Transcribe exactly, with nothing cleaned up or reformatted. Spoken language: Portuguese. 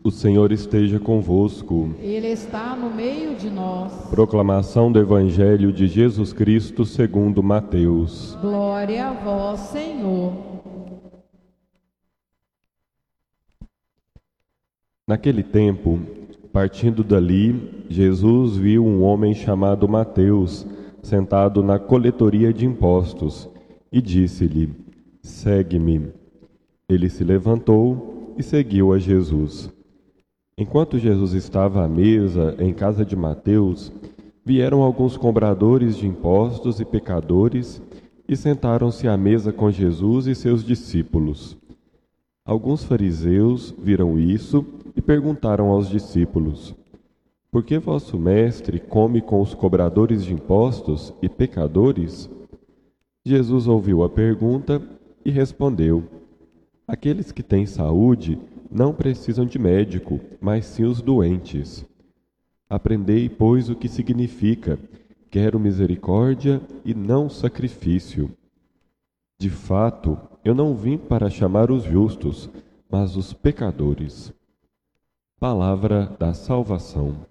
O Senhor esteja convosco. Ele está no meio de nós. Proclamação do Evangelho de Jesus Cristo segundo Mateus. Glória a vós, Senhor. Naquele tempo, partindo dali, Jesus viu um homem chamado Mateus, sentado na coletoria de impostos, e disse-lhe: Segue-me. Ele se levantou e seguiu a Jesus. Enquanto Jesus estava à mesa em casa de Mateus, vieram alguns cobradores de impostos e pecadores e sentaram-se à mesa com Jesus e seus discípulos. Alguns fariseus viram isso e perguntaram aos discípulos: Por que vosso mestre come com os cobradores de impostos e pecadores? Jesus ouviu a pergunta e respondeu: Aqueles que têm saúde não precisam de médico, mas sim os doentes. Aprendei, pois, o que significa: quero misericórdia e não sacrifício. De fato, eu não vim para chamar os justos, mas os pecadores. Palavra da salvação.